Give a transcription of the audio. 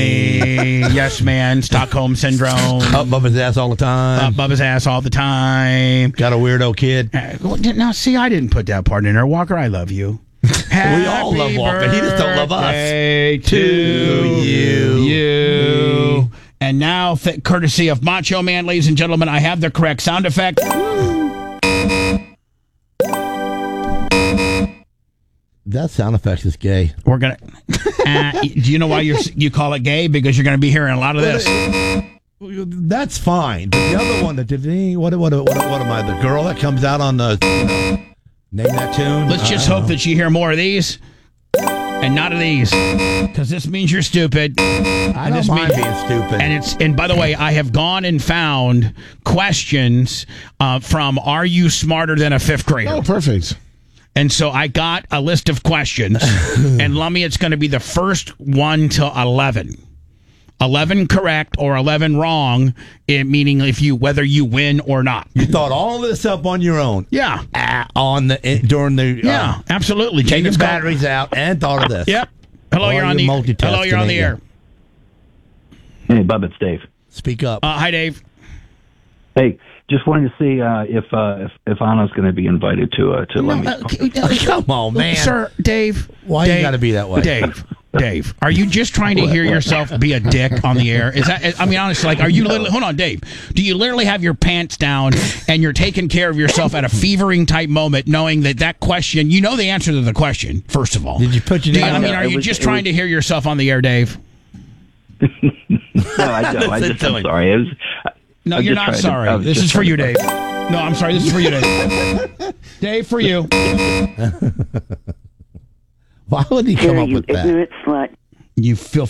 me. Yes, man. Stockholm Syndrome. Up Bubba's ass all the time. Up Bubba's ass all the time. Got a weirdo kid. Now, see, I didn't put that part in there. Walker, I love you. We all love Walker. He just don't love us. To you. And now, courtesy of Macho Man, ladies and gentlemen, I have the correct sound effect. That sound effect is gay. We're gonna. Do you know why you call it gay? Because you're going to be hearing a lot of this. That's fine. But the other one that did what am I? The girl that comes out on the name that tune. Let's just hope that you hear more of these and not of these, because this means you're stupid. I don't mind being stupid. And by the way, I have gone and found questions from "Are you smarter than a fifth grader?" Oh, perfect. And so I got a list of questions, and Lummy, it's going to be the first 1 to 11. 11 correct or 11 wrong, meaning whether you win or not. You thought all this up on your own. Yeah. During the yeah, absolutely. Taking batteries out and thought of this. Yep. Hello, you're on the air. Hey, Bub, it's Dave. Speak up. Hi, Dave. Hey, just wanted to see if Anna's going to be invited to Lemmy's. Come on, man. Sir, Dave. Why you got to be that way? Dave, are you just trying to hear yourself be a dick on the air? Is that? I mean, honestly, are you literally? Hold on, Dave. Do you literally have your pants down and you're taking care of yourself at a fevering type moment, knowing that question? You know the answer to the question. First of all, did you put your name? I mean, are you just trying to hear yourself on the air, Dave? No, I don't. I'm sorry. No, you're not sorry. This is for you, Dave. No, I'm sorry. This is for you, Dave. Dave, for you. Why would he come up with that? Ignorant slut. You filthy